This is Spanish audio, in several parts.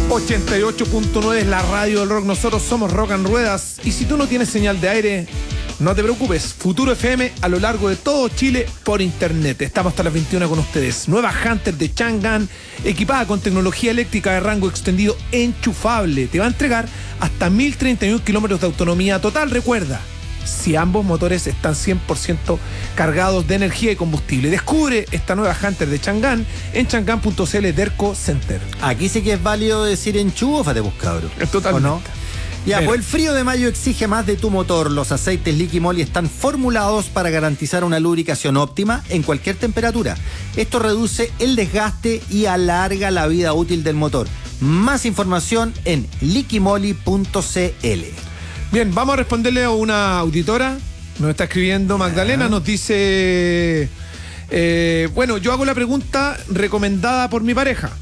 88.9 es la radio del rock. Nosotros somos Rock and Ruedas. Y si tú no tienes señal de aire, no te preocupes. Futuro FM a lo largo de todo Chile por internet. Estamos hasta las 21 con ustedes. Nueva Hunter de Chang'an, equipada con tecnología eléctrica de rango extendido enchufable. Te va a entregar hasta 1031 kilómetros de autonomía total. Recuerda, si ambos motores están 100% cargados de energía y combustible. Descubre esta nueva Hunter de Chang'an en chang'an.cl Derco Center. Aquí sí que es válido decir enchúfate, pues, cabrón. Totalmente. ¿O no? Ya, pues el frío de mayo exige más de tu motor. Los aceites Liqui Moly están formulados para garantizar una lubricación óptima en cualquier temperatura. Esto reduce el desgaste y alarga la vida útil del motor. Más información en liquimoly.cl. Bien, vamos a responderle a una auditora. Nos está escribiendo Magdalena, nos dice... bueno, yo hago la pregunta recomendada por mi pareja.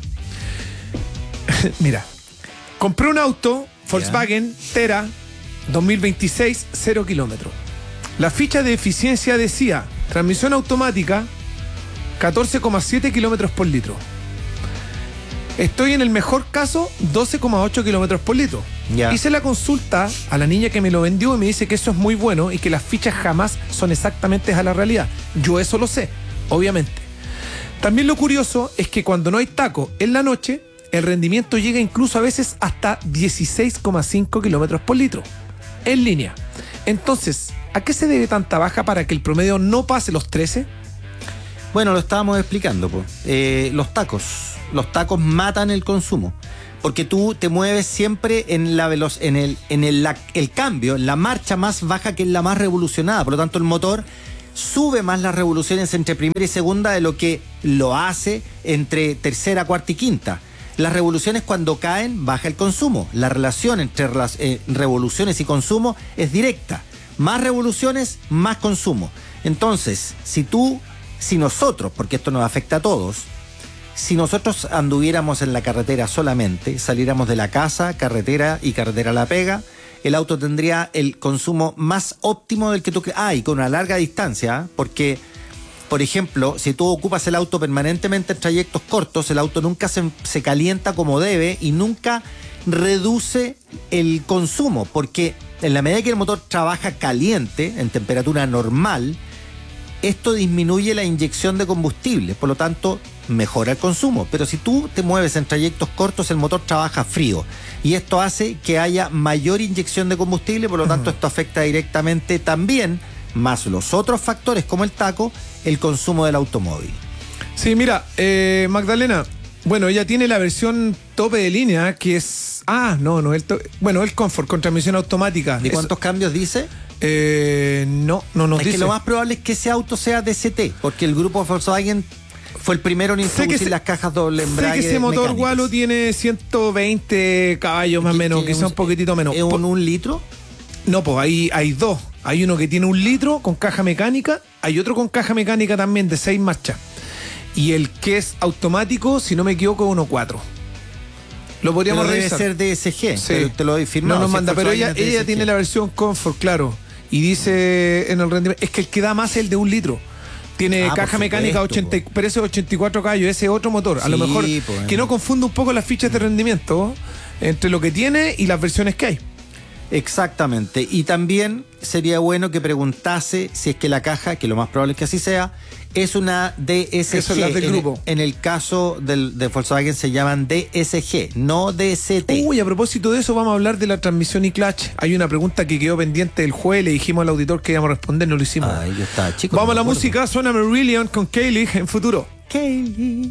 Mira, compré un auto Volkswagen Tera 2026, 0 kilómetros. La ficha de eficiencia decía transmisión automática 14,7 kilómetros por litro. Estoy en el mejor caso 12,8 kilómetros por litro. Hice la consulta a la niña que me lo vendió y me dice que eso es muy bueno y que las fichas jamás son exactamente a la realidad. Yo eso lo sé, obviamente. También lo curioso es que cuando no hay taco en la noche, el rendimiento llega incluso a veces hasta 16,5 kilómetros por litro en línea. Entonces, ¿a qué se debe tanta baja para que el promedio no pase los 13? Bueno, lo estábamos explicando, pues. Los tacos matan el consumo, porque tú te mueves siempre en el cambio, en la marcha más baja, que es la más revolucionada. Por lo tanto, el motor sube más las revoluciones entre primera y segunda de lo que lo hace entre tercera, cuarta y quinta. Las revoluciones, cuando caen, baja el consumo. La relación entre revoluciones y consumo es directa. Más revoluciones, más consumo. Entonces, si nosotros, porque esto nos afecta a todos, si nosotros anduviéramos en la carretera solamente, saliéramos de la casa, carretera y carretera a la pega, el auto tendría el consumo más óptimo del que tú crees. Y con una larga distancia, porque, por ejemplo, si tú ocupas el auto permanentemente en trayectos cortos, el auto nunca se calienta como debe y nunca reduce el consumo, porque en la medida que el motor trabaja caliente, en temperatura normal, esto disminuye la inyección de combustible, por lo tanto mejora el consumo. Pero si tú te mueves en trayectos cortos, el motor trabaja frío y esto hace que haya mayor inyección de combustible, por lo tanto esto afecta directamente también, más los otros factores como el taco, el consumo del automóvil. Sí, mira, Magdalena, bueno, ella tiene la versión tope de línea, que es... el Comfort con transmisión automática. ¿De cuántos cambios dice? No nos dice. Es que lo más probable es que ese auto sea DCT, porque el grupo Volkswagen fue el primero en introducir las cajas doble embrague. Sé que ese motor Wallo tiene 120 caballos más o menos, quizá un poquitito menos. ¿Es un litro? No, pues hay dos. Hay uno que tiene 1 litro con caja mecánica, hay otro con caja mecánica también de 6 marchas. Y el que es automático, si no me equivoco, es 1.4. Lo podríamos revisar. Debe ser DSG, sí. Te lo doy firmado. No nos manda, pero ella tiene la versión Comfort, claro. Y dice en el rendimiento, es que el que da más es el de 1 litro. Tiene caja mecánica 80, pero ese es 84 caballos, ese es otro motor. A lo mejor que no confunda un poco las fichas de rendimiento entre lo que tiene y las versiones que hay. Exactamente. Y también sería bueno que preguntase si es que la caja, que lo más probable es que así sea, es una DSG. Eso es la del grupo. En el caso de Volkswagen se llaman DSG, no DCT. Uy, a propósito de eso, vamos a hablar de la transmisión y clutch. Hay una pregunta que quedó pendiente del jueves, le dijimos al auditor que íbamos a responder, no lo hicimos. Ahí está, chicos. Vamos a la música, suena Marillion con Kaylee en Futuro. Kaylee.